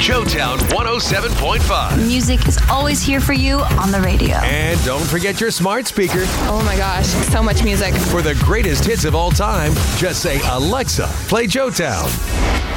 Joetown 107.5. Music is always here for you on the radio. And don't forget your smart speaker. Oh my gosh, so much music. For the greatest hits of all time, just say, Alexa, play Joetown.